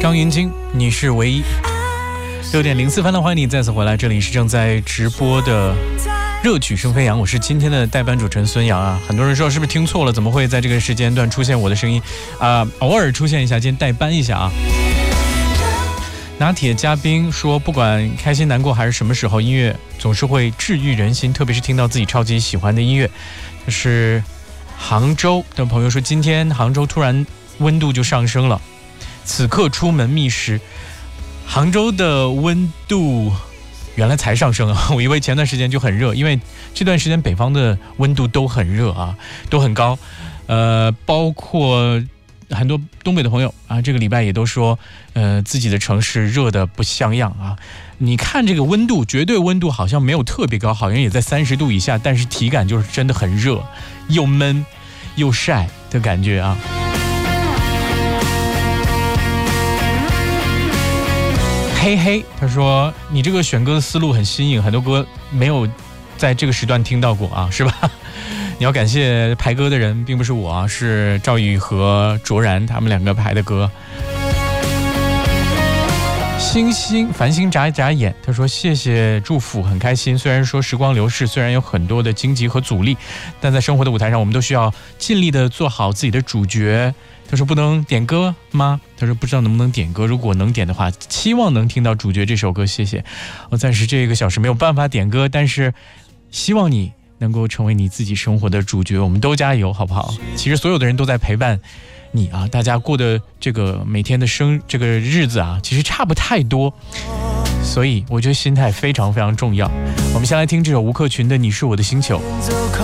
张云京，你是唯一。6点04分的，欢迎你再次回来，这里是正在直播的热曲声飞扬，我是今天的代班主持人孙杨啊。很多人说是不是听错了，怎么会在这个时间段出现我的声音偶尔出现一下，今天代班一下啊。拿铁嘉宾说，不管开心难过还是什么时候，音乐总是会治愈人心，特别是听到自己超级喜欢的音乐。就是杭州的朋友说，今天杭州突然温度就上升了，此刻出门觅食。杭州的温度原来才上升啊，我以为前段时间就很热，因为这段时间北方的温度都很热啊，都很高。包括很多东北的朋友啊，这个礼拜也都说自己的城市热得不像样啊。你看这个温度，绝对温度好像没有特别高，好像也在30度以下，但是体感就是真的很热，又闷又晒的感觉啊。嘿嘿，他说你这个选歌的思路很新颖，很多歌没有在这个时段听到过啊，是吧？你要感谢排歌的人，并不是我啊，是赵宇和卓然他们两个排的歌。星星繁星眨一眨眼，他说谢谢祝福，很开心。虽然说时光流逝，虽然有很多的荆棘和阻力，但在生活的舞台上，我们都需要尽力的做好自己的主角。他说不能点歌吗？他说不知道能不能点歌，如果能点的话，期望能听到主角这首歌，谢谢。我暂时这个小时没有办法点歌，但是希望你能够成为你自己生活的主角，我们都加油好不好？其实所有的人都在陪伴你啊，大家过的这个每天的这个日子啊，其实差不太多，所以我觉得心态非常非常重要。我们先来听这首吴克群的《你是我的星球》。